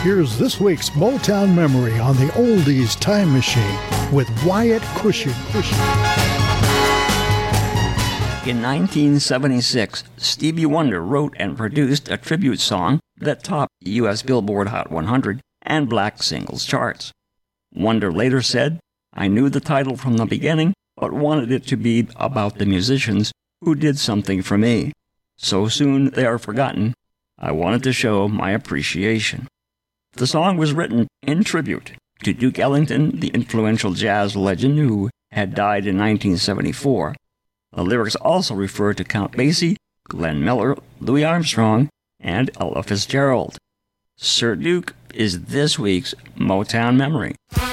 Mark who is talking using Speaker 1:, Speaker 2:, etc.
Speaker 1: Here's this week's Motown Memory on the Oldies Time Machine with Wyatt Cushing.
Speaker 2: In 1976, Stevie Wonder wrote and produced a tribute song that topped U.S. Billboard Hot 100 and Black Singles charts. Wonder later said, "I knew the title from the beginning, but wanted it to be about the musicians who did something for me. So soon they are forgotten, I wanted to show my appreciation." The song was written in tribute to Duke Ellington, the influential jazz legend who had died in 1974. The lyrics also refer to Count Basie, Glenn Miller, Louis Armstrong, and Ella Fitzgerald. Sir Duke is this week's Motown Memory.